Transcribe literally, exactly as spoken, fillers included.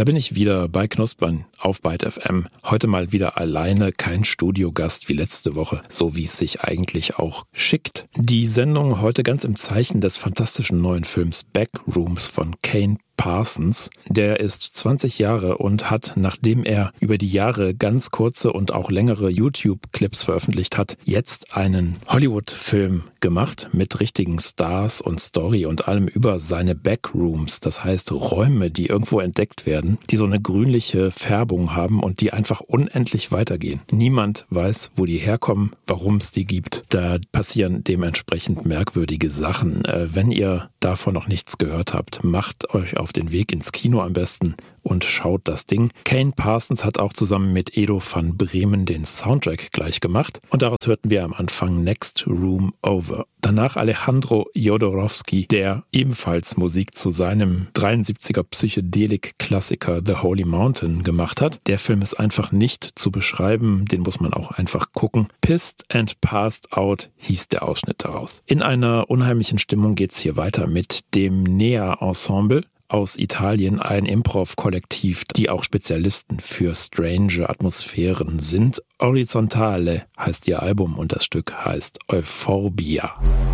Da bin ich wieder bei Knuspern auf Byte F M. Heute mal wieder alleine, kein Studiogast wie letzte Woche, so wie es sich eigentlich auch schickt. Die Sendung heute ganz im Zeichen des fantastischen neuen Films Backrooms von Kane Parsons. Der ist zwanzig Jahre und hat, nachdem er über die Jahre ganz kurze und auch längere YouTube-Clips veröffentlicht hat, jetzt einen Hollywood-Film gemacht mit richtigen Stars und Story und allem über seine Backrooms. Das heißt Räume, die irgendwo entdeckt werden, die so eine grünliche Färbung haben und die einfach unendlich weitergehen. Niemand weiß, wo die herkommen, warum es die gibt. Da passieren dementsprechend merkwürdige Sachen. Wenn ihr davon noch nichts gehört habt, macht euch auf den Weg ins Kino am besten und schaut das Ding. Kane Parsons hat auch zusammen mit Edo van Bremen den Soundtrack gleich gemacht und daraus hörten wir am Anfang Next Room Over. Danach Alejandro Jodorowsky, der ebenfalls Musik zu seinem dreiundsiebziger Psychedelik-Klassiker The Holy Mountain gemacht hat. Der Film ist einfach nicht zu beschreiben, den muss man auch einfach gucken. Pissed and Passed Out hieß der Ausschnitt daraus. In einer unheimlichen Stimmung geht's hier weiter mit dem Nea Ensemble aus Italien, ein Improv-Kollektiv, die auch Spezialisten für strange Atmosphären sind. Orizzontale heißt ihr Album und das Stück heißt Euphorbia.